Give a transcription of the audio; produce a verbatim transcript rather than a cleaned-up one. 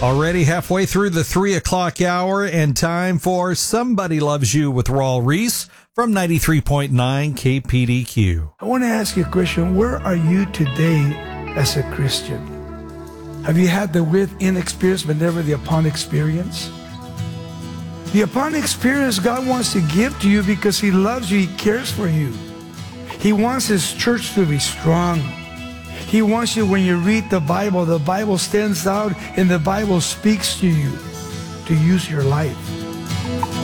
Already halfway through the three o'clock hour and time for Somebody Loves You with Raul Reese from ninety-three point nine K P D Q. I want to ask you a question. Where are you today as a Christian? Have you had the within experience but never the upon experience? The upon experience God wants to give to you because He loves you. He cares for you. He wants His church to be strong. He wants you, when you read the Bible, the Bible stands out and the Bible speaks to you to use your life.